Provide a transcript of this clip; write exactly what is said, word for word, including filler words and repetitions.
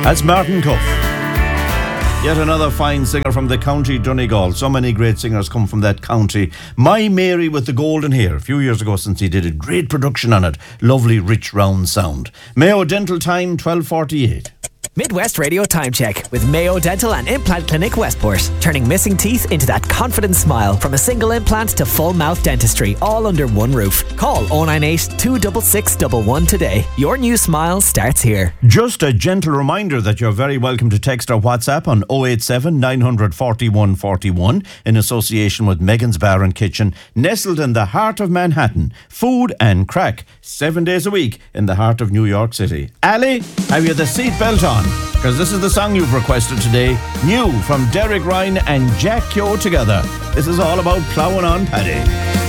That's Martin Cuff. Yet another fine singer from the county Donegal. So many great singers come from that county. My Mary with the golden hair. A few years ago since he did a great production on it. Lovely, rich, round sound. Mayo Dental Time, twelve forty-eight. Midwest Radio Time Check with Mayo Dental and Implant Clinic Westport. Turning missing teeth into that confident smile. From a single implant to full mouth dentistry, all under one roof. Call oh nine eight, two six six, one one today. Your new smile starts here. Just a gentle reminder that you're very welcome to text or WhatsApp on oh eight seven, nine four one, four one in association with Megan's Bar and Kitchen, nestled in the heart of Manhattan. Food and crack, seven days a week in the heart of New York City. Ali, have you the seatbelt on? Because this is the song you've requested today. New from Derek Ryan and Jack Keogh together. This is all about ploughing on paddy.